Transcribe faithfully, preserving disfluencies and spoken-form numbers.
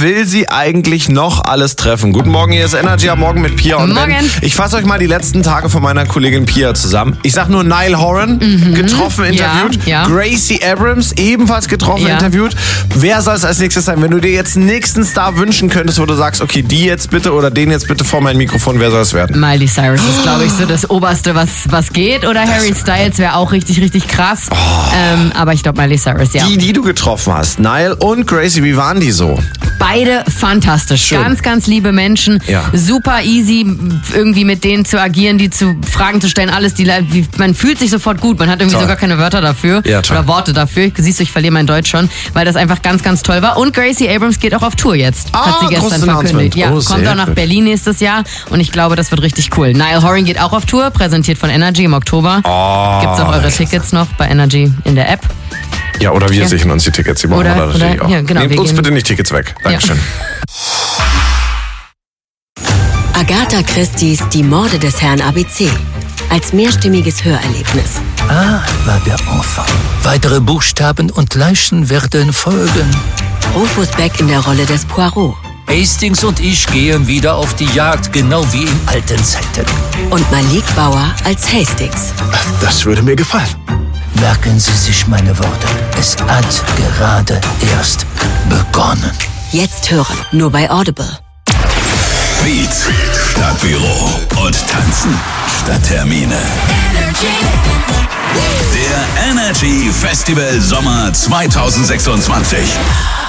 will sie eigentlich noch alles treffen? Guten Morgen, hier ist Energy am Morgen mit Pia und Morgen. Ben. Ich fasse euch mal die letzten Tage von meiner Kollegin Pia zusammen. Ich sag nur Niall Horan, mhm. getroffen, interviewt. Ja, ja. Gracie Abrams, ebenfalls getroffen, Ja. interviewt. Wer soll es als nächstes sein? Wenn du dir jetzt einen nächsten Star wünschen könntest, wo du sagst, okay, die jetzt bitte oder den jetzt bitte vor mein Mikrofon, wer soll es werden? Miley Cyrus ist, glaube ich, so das Oberste, was, was geht. Oder Harry Styles wäre auch richtig, richtig krass. Oh. Ähm, aber ich glaube Miley Cyrus, ja. Die, die du getroffen hast, Niall und Gracie, wie waren die so? Beide fantastisch. Schön. Ganz, ganz liebe Menschen. Ja. Super easy, irgendwie mit denen zu agieren, die zu Fragen zu stellen. Alles, die, wie, man fühlt sich sofort gut. Man hat irgendwie Toll. sogar keine Wörter dafür. Ja, toll. Oder Worte dafür. Siehst du, ich verliere mein Deutsch schon, weil das einfach ganz, ganz toll war. Und Gracie Abrams geht auch auf Tour jetzt. Ah, hat sie gestern großes verkündigt. Announcement. Ja, Oh, kommt sehr auch nach gut. Berlin nächstes Jahr. Und ich glaube, das wird richtig cool. Niall Horan geht auch auf Tour, präsentiert von Energy im Oktober. Oh, Gibt's auch eure Tickets noch bei Energy in der App. Ja, oder wir Ja. sichern uns die Tickets. Die machen Oder- wir natürlich oder- auch. ja, genau, Nehmt wir uns gehen- bitte nicht Tickets weg. Dankeschön. Agatha Christie's Die Morde des Herrn A B C. Als mehrstimmiges Hörerlebnis. Ah, war der Anfang. Weitere Buchstaben und Leichen werden folgen. Rufus Beck in der Rolle des Poirot. Hastings und ich gehen wieder auf die Jagd, genau wie in alten Zeiten. Und Malik Bauer als Hastings. Das würde mir gefallen. Merken Sie sich meine Worte. Es hat gerade erst begonnen. Jetzt hören, nur bei Audible. Beats statt Büro und Tanzen statt Termine. Der Energy Festival Sommer zweitausendsechsundzwanzig.